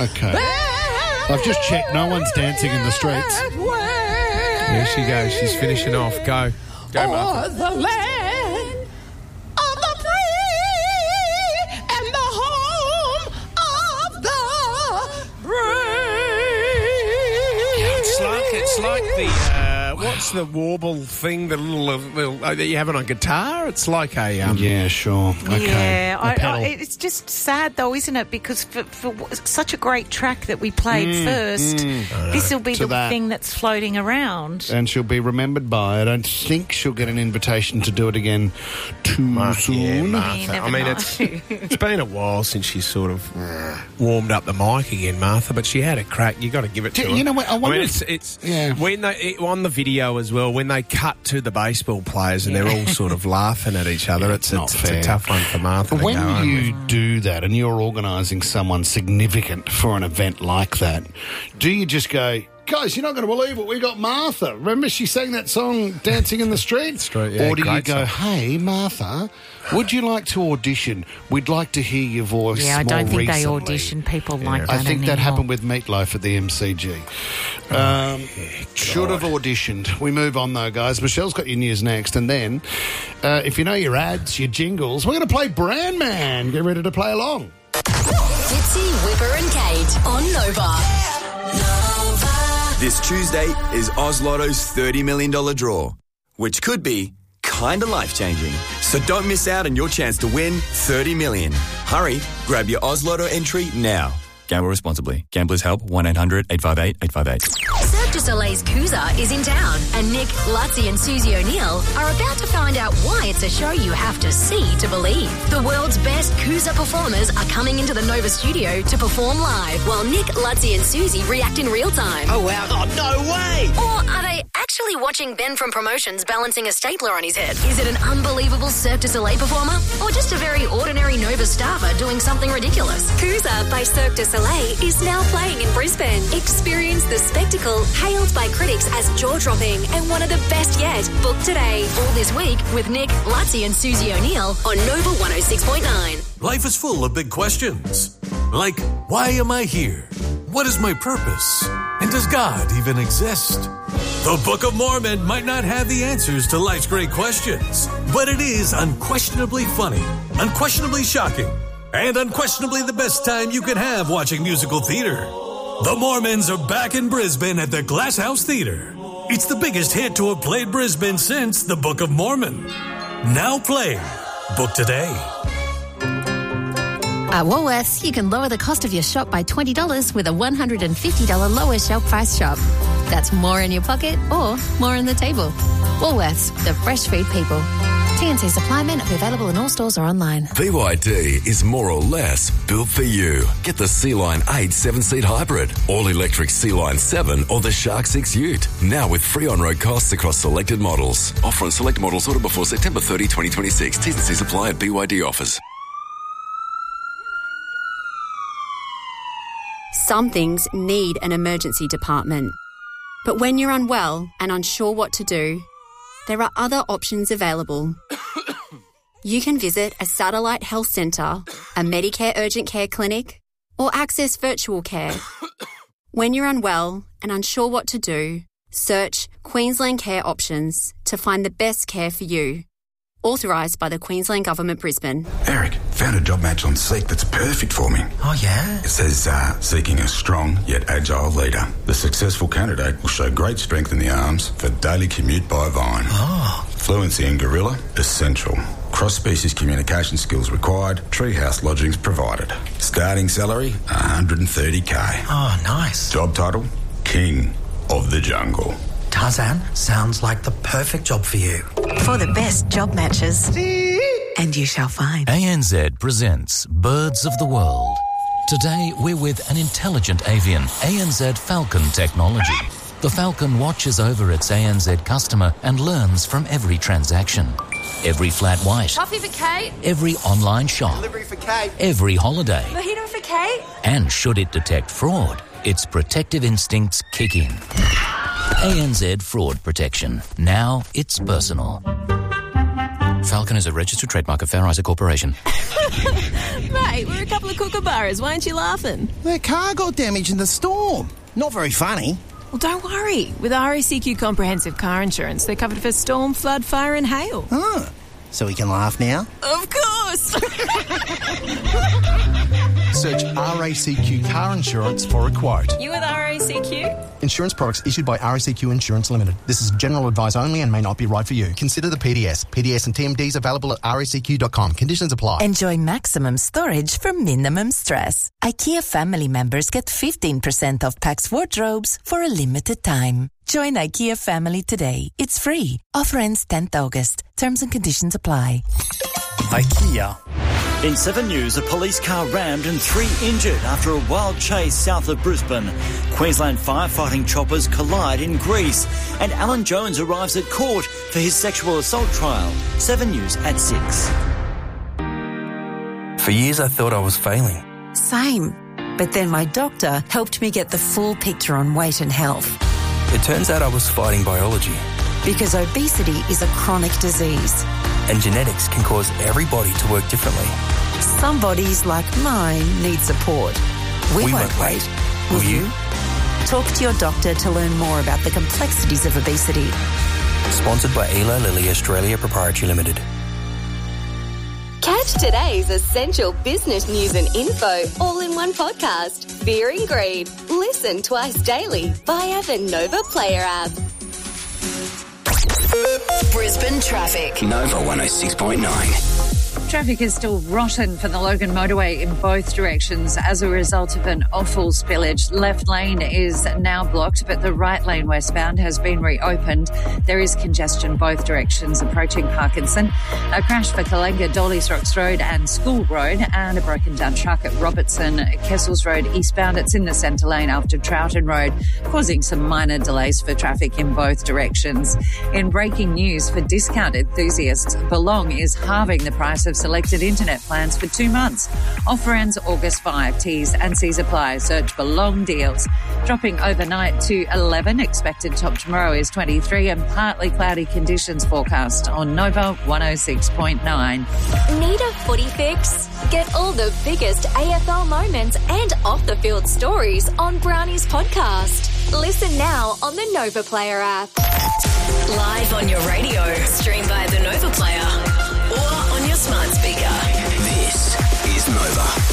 Okay. I've just checked. No one's dancing in the streets. There she goes. She's finishing off. Go, Martha. The land of the free and the home of the brave. It's like the what's the warble thing? The little that you have on a guitar. It's like a Yeah, sure. Okay. Yeah, it's just sad though, isn't it? Because for such a great track that we played first, this will be the thing that's floating around. And she'll be remembered by. I don't think she'll get an invitation to do it again too soon. Yeah, Martha. I mean, it's been a while since she sort of warmed up the mic again, Martha. But she had a crack. You got to give it to her. You know what? I wonder it's when on the video as well, when they cut to the baseball players and they're all sort of laughing at each other. It's a tough one for Martha. When you do that and you're organising someone significant for an event like that, do you just go, guys, you're not going to believe it, we got Martha. Remember she sang that song, Dancing in the Street? Yeah, or do you go, hey, Martha, would you like to audition? We'd like to hear your voice Yeah, I don't think recently. they audition people like that I think that anymore. happened with Meatloaf at the MCG. Should have auditioned. We move on, though, guys. Michelle's got your news next. And then, if you know your ads, your jingles, we're going to play Brand Man. Get ready to play along. Fitzy, Whipper and Kate on Nova. This Tuesday is Oz Lotto's $30 million draw, which could be kind of life-changing. So don't miss out on your chance to win $30 million. Hurry, grab your Oz Lotto entry now. Gamble responsibly. Gamblers Help, 1-800-858-858. Cirque du Soleil's Kuza is in town, and Nick, Lutzi and Susie O'Neill are about to find out why it's a show you have to see to believe. The world's best Kuza performers are coming into the Nova studio to perform live, while Nick, Lutzi and Susie react in real time. Oh, wow. Oh, no way. Or are they actually watching Ben from Promotions balancing a stapler on his head? Is it an unbelievable Cirque du Soleil performer, or just a very ordinary Nova staffer doing something ridiculous? Kuza by Cirque du Soleil is now playing in Brisbane. Experience the spectacle hailed by critics as jaw-dropping and one of the best yet. Book today. All this week with Nick, Lutzi and Susie O'Neill on Nova 106.9. Life is full of big questions. Like, why am I here? What is my purpose? And does God even exist? The Book of Mormon might not have the answers to life's great questions, but it is unquestionably funny, unquestionably shocking, and unquestionably the best time you can have watching musical theater. The Mormons are back in Brisbane at the Glass House Theatre. It's the biggest hit to have played Brisbane since The Book of Mormon. Now playing. Book today. At Woolworths, you can lower the cost of your shop by $20 with a $150 lower shelf price shop. That's more in your pocket or more on the table. Woolworths, the fresh food people. T&C supply may not be available in all stores or online. BYD is more or less built for you. Get the Sea-Line 8 7-seat hybrid, all-electric Sea-Line 7 or the Shark 6 Ute. Now with free on-road costs across selected models. Offer on select models ordered before September 30, 2026. T&C supply at BYD offers. Some things need an emergency department. But when you're unwell and unsure what to do, there are other options available. You can visit a satellite health centre, a Medicare urgent care clinic, or access virtual care. When you're unwell and unsure what to do, search Queensland Care Options to find the best care for you. Authorised by the Queensland Government, Brisbane. Eric, found a job match on Seek that's perfect for me. Oh, yeah? It says, seeking a strong yet agile leader. The successful candidate will show great strength in the arms for daily commute by Vine. Oh. Fluency in Gorilla, essential. Cross-species communication skills required. Treehouse lodgings provided. Starting salary, $130K. Oh, nice. Job title, King of the Jungle. Tarzan, sounds like the perfect job for you. For the best job matches, and you shall find. ANZ presents Birds of the World. Today, we're with an intelligent avian, ANZ Falcon technology. The Falcon watches over its ANZ customer and learns from every transaction. Every flat white. Coffee for Kate. Every online shop. Delivery for Kate. Every holiday. Mojito for Kate. And should it detect fraud, its protective instincts kick in. ANZ Fraud Protection. Now it's personal. Falcon is a registered trademark of Fair Isaac Corporation. Mate, we're a couple of kookaburras. Why aren't you laughing? Their car got damaged in the storm. Not very funny. Well, don't worry. With RACQ Comprehensive Car Insurance, they're covered for storm, flood, fire and hail. Oh, so we can laugh now? Of course! Search RACQ Car Insurance for a quote. You with RACQ? Insurance products issued by RACQ Insurance Limited. This is general advice only and may not be right for you. Consider the PDS. PDS and TMDs available at racq.com. Conditions apply. Enjoy maximum storage for minimum stress. IKEA family members get 15% off Pax wardrobes for a limited time. Join IKEA family today. It's free. Offer ends 10th August. Terms and conditions apply. IKEA. In 7 News, a police car rammed and 3 injured after a wild chase south of Brisbane. Queensland firefighting choppers collide in Greece. And Alan Jones arrives at court for his sexual assault trial. 7 News at 6. For years I thought I was failing. Same. But then my doctor helped me get the full picture on weight and health. It turns out I was fighting biology. Because obesity is a chronic disease. And genetics can cause every body to work differently. Some bodies, like mine, need support. We won't wait. Will you? Talk to your doctor to learn more about the complexities of obesity. Sponsored by Eli Lilly Australia Proprietary Limited. Catch today's essential business news and info all in one podcast. Fear and Greed. Listen twice daily via the Nova Player app. Brisbane traffic. Nova 106.9. Traffic is still rotten for the Logan motorway in both directions as a result of an awful spillage. Left lane is now blocked, but the right lane westbound has been reopened. There is congestion both directions approaching Parkinson. A crash for Kalenga, Dawleys Rocks Road and School Road, and a broken down truck at Robertson, Kessels Road eastbound. It's in the centre lane after Troughton Road, causing some minor delays for traffic in both directions. In breaking news for discount enthusiasts, Belong is halving the price of selected internet plans for 2 months. Offer ends August 5. T's and C's apply. Search Belong deals. Dropping overnight to 11. Expected top tomorrow is 23 and partly cloudy conditions forecast on Nova 106.9. Need a footy fix? Get all the biggest AFL moments and off-the-field stories on Brownie's podcast. Listen now on the Nova Player app. Live on your radio. Stream via the Nova Player. Or on your smart speaker. This is Nova.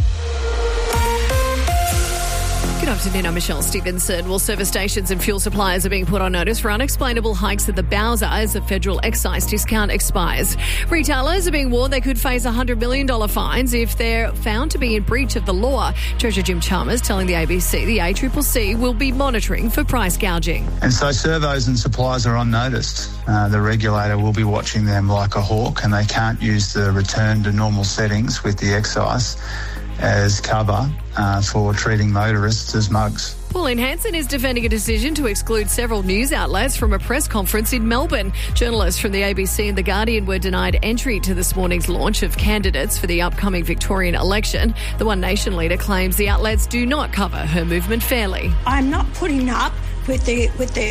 Good afternoon, I'm Michelle Stevenson. Well, service stations and fuel suppliers are being put on notice for unexplainable hikes at the Bowser as the federal excise discount expires. Retailers are being warned they could face $100 million fines if they're found to be in breach of the law. Treasurer Jim Chalmers telling the ABC the ACCC will be monitoring for price gouging. And so servos and suppliers are on notice. The regulator will be watching them like a hawk, and they can't use the return to normal settings with the excise as cover for treating motorists as mugs. Pauline Hanson is defending a decision to exclude several news outlets from a press conference in Melbourne. Journalists from the ABC and The Guardian were denied entry to this morning's launch of candidates for the upcoming Victorian election. The One Nation leader claims the outlets do not cover her movement fairly. I'm not putting up with the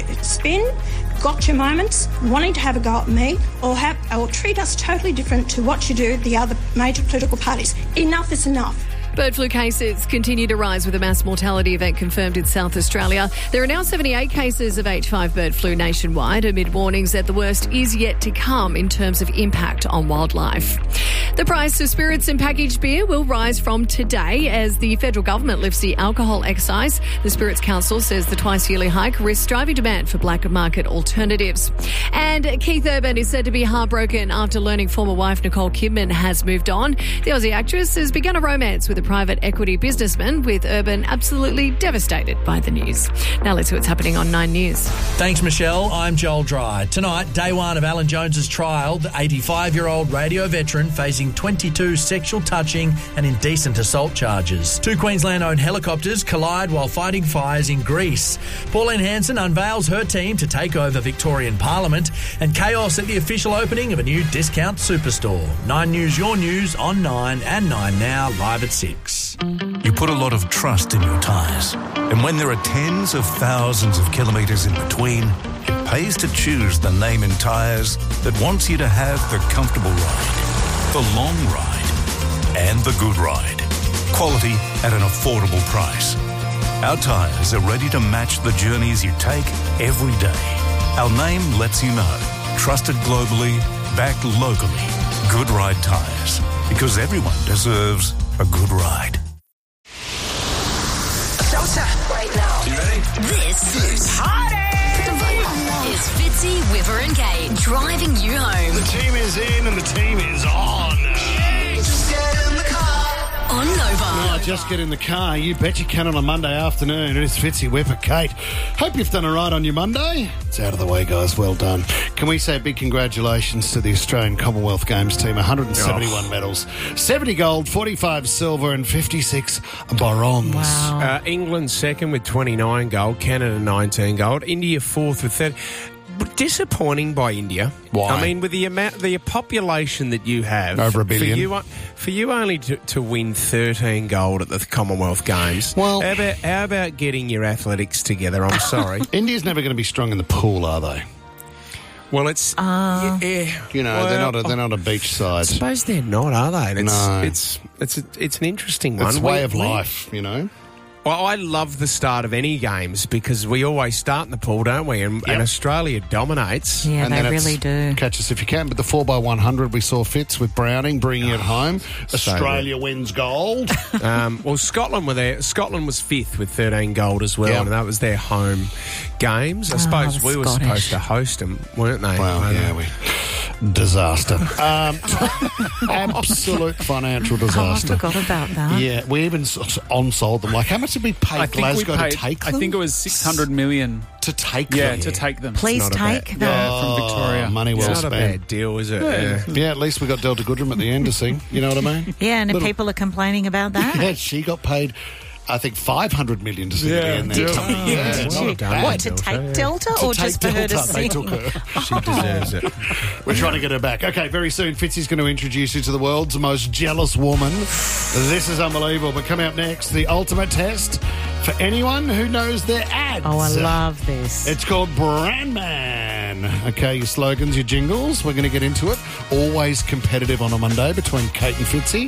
spin, gotcha moments, wanting to have a go at me, or treat us totally different to what you do the other major political parties. Enough is enough. Bird flu cases continue to rise with a mass mortality event confirmed in South Australia. There are now 78 cases of H5 bird flu nationwide amid warnings that the worst is yet to come in terms of impact on wildlife. The price of spirits and packaged beer will rise from today as the federal government lifts the alcohol excise. The Spirits Council says the twice-yearly hike risks driving demand for black market alternatives. And Keith Urban is said to be heartbroken after learning former wife Nicole Kidman has moved on. The Aussie actress has begun a romance with a private equity businessman, with Urban absolutely devastated by the news. Now let's see what's happening on 9 News. Thanks, Michelle. I'm Joel Dry. Tonight, day one of Alan Jones's trial, the 85-year-old radio veteran facing 22 sexual touching and indecent assault charges. 2 Queensland-owned helicopters collide while fighting fires in Greece. Pauline Hanson unveils her team to take over Victorian Parliament, and chaos at the official opening of a new discount superstore. 9 News, your news on 9 and 9 Now, live at 6. You put a lot of trust in your tyres. And when there are tens of thousands of kilometres in between, it pays to choose the name in tyres that wants you to have the comfortable ride, the long ride, and the Good Ride. Quality at an affordable price. Our tyres are ready to match the journeys you take every day. Our name lets you know. Trusted globally, backed locally. Good Ride Tyres. Because everyone deserves a good ride. Showtime right now. You ready? This is Fitzy, Whipper and Kate driving you home. The team is in and the team is on. Just get in the car. On Nova. Oh, just get in the car. You bet you can on a Monday afternoon. It is Fitzy, Whipper, Kate. Hope you've done all right on your Monday. It's out of the way, guys. Well done. Can we say a big congratulations to the Australian Commonwealth Games team? 171 medals. 70 gold, 45 silver and 56 bronze. Wow. England second with 29 gold. Canada 19 gold. India fourth with 30. Disappointing by India. Why? I mean, with the population that you have, over a billion, for you only to win 13 gold at the Commonwealth Games. Well, how about getting your athletics together? I'm sorry. India's never going to be strong in the pool, are they? Well, it's you know, they're not a beach side. I suppose they're not, are they? No. It's an interesting one. It's a way of life, you know. Well, I love the start of any games because we always start in the pool, don't we? And Australia dominates. Yeah, and they then really do. Catch us if you can. But the 4x100 we saw Fitz with Browning bringing it home. Australia wins gold. Well, Scotland were there. Scotland was fifth with 13 gold as well, and that was their home games. I suppose we were supposed to host them, weren't they? Well, disaster. Absolute financial disaster. I forgot about that. Yeah, we even on-sold them. Like, how much did we pay Glasgow to take them? I think it was 600 million. To take them? Yeah, to take them. Please take them. Yeah, from Victoria. Money well spent. spent. Not a bad deal, is it? Yeah, at least we got Delta Goodrem at the end to sing. You know what I mean? Yeah, and if people are complaining about that. Yeah, she got paid, I think, 500 million to sing at the end there. What, to take Delta or just for her to sing? They took her. She deserves it. We're trying to get her back. Okay, very soon, Fitzy's going to introduce you to the world's most jealous woman. This is unbelievable. But coming up next, the ultimate test for anyone who knows their ads. Oh, I love this. It's called Brand Man. Okay, your slogans, your jingles. We're going to get into it. Always competitive on a Monday between Kate and Fitzy.